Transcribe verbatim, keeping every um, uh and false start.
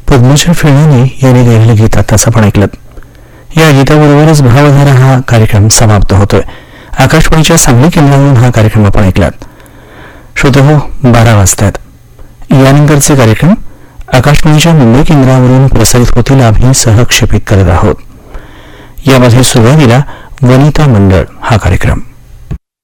पद्मश्री फेळानी यांनी गायलेलं गीत आताच आपण ऐकलं. या गीताबरोबरच भावधारा हा कार्यक्रम समाप्त होतोय. आकाशवाणीच्या सांगली केंद्रावरून हा कार्यक्रम आपण ऐकलात. श्रोतेहो, बारा वाजतात. यानंतरचे कार्यक्रम आकाशवाणीच्या मुंबई केंद्रावरून प्रसारित होतील. आम्ही सहक्षेपित करत आहोत. यामध्ये सुरुवातीला वनिता मंडळ हा कार्यक्रम.